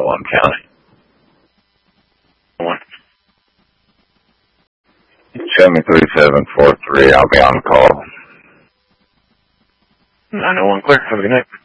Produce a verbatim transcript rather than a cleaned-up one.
Agawam County. seven three seven four three, I'll be on the call. nine oh one clear. Have a good night.